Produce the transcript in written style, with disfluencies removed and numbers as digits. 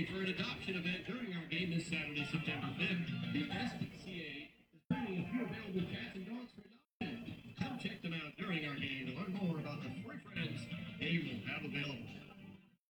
opportunity for an adoption event during our game this Saturday, September 5th. The SPCA is bringing a few available cats and dogs for